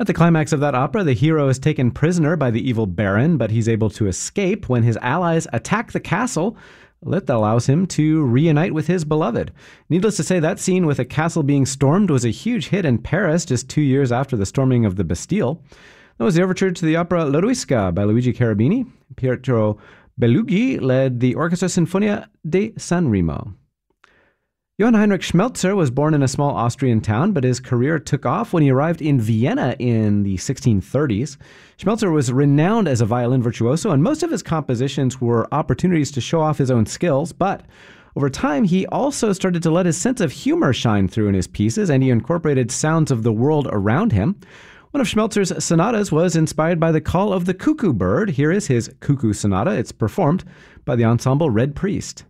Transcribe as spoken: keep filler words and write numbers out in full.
At the climax of that opera, the hero is taken prisoner by the evil baron, but he's able to escape when his allies attack the castle. That allows him to reunite with his beloved. Needless to say, that scene with a castle being stormed was a huge hit in Paris just two years after the storming of the Bastille. That was the overture to the opera L'Eroica by Luigi Cherubini. Pietro Bellugi led the Orchestra Sinfonia di San Remo. Johann Heinrich Schmelzer was born in a small Austrian town, but his career took off when he arrived in Vienna in the sixteen thirties. Schmelzer was renowned as a violin virtuoso, and most of his compositions were opportunities to show off his own skills, but over time, he also started to let his sense of humor shine through in his pieces, and he incorporated sounds of the world around him. One of Schmelzer's sonatas was inspired by the call of the cuckoo bird. Here is his Cuckoo Sonata. It's performed by the ensemble Red Priest.